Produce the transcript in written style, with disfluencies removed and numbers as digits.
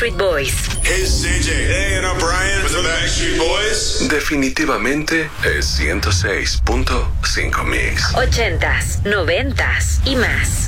Backstreet Boys. Hey, it's CJ. Hey, and I'm Brian with the Backstreet Boys. Definitivamente es 106.5 Mix. 80s, 90s y más.